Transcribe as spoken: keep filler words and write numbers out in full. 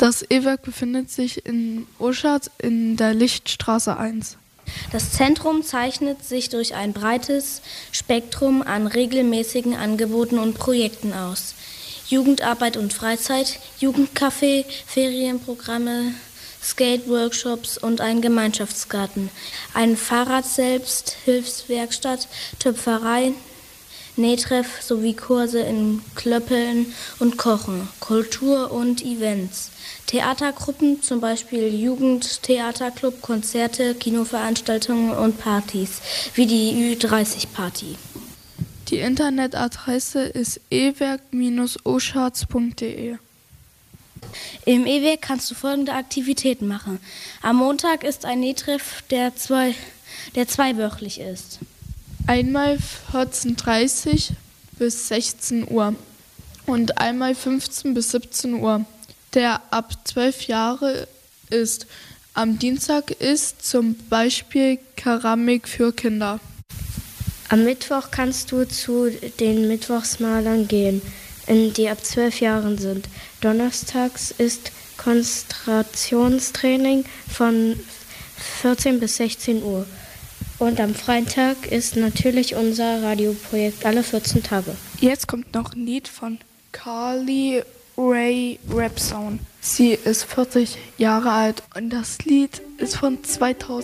Das E-Werk befindet sich in Oschatz in der Lichtstraße eins. Das Zentrum zeichnet sich durch ein breites Spektrum an regelmäßigen Angeboten und Projekten aus. Jugendarbeit und Freizeit, Jugendcafé, Ferienprogramme, Skate-Workshops und ein Gemeinschaftsgarten, ein Fahrrad-Selbsthilfswerkstatt, Töpferei, Nähtreff sowie Kurse in Klöppeln und Kochen, Kultur und Events, Theatergruppen, zum Beispiel Jugendtheaterclub, Konzerte, Kinoveranstaltungen und Partys, wie die Ü dreißig Party. Die Internetadresse ist e werk Bindestrich oschatz punkt de. Im E-Werk kannst du folgende Aktivitäten machen. Am Montag ist ein Nähtreff, der, zwei, der zweiwöchlich ist. Einmal vierzehn Uhr dreißig bis sechzehn Uhr und einmal fünfzehn bis siebzehn Uhr. Der ab zwölf Jahre ist. Am Dienstag ist zum Beispiel Keramik für Kinder. Am Mittwoch kannst du zu den Mittwochsmalern gehen, die ab zwölf Jahren sind. Donnerstags ist Konzentrationstraining von vierzehn bis sechzehn Uhr. Und am Freitag ist natürlich unser Radioprojekt alle vierzehn Tage. Jetzt kommt noch ein Lied von Carly Rae Rapsone. Sie ist vierzig Jahre alt und das Lied ist von zweitausend.